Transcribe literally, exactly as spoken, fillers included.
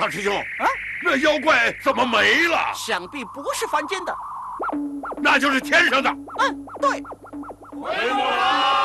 大师兄啊， 那妖怪怎么没了？ 想必不是凡间的， 那就是天上的。 嗯，对。 回母了。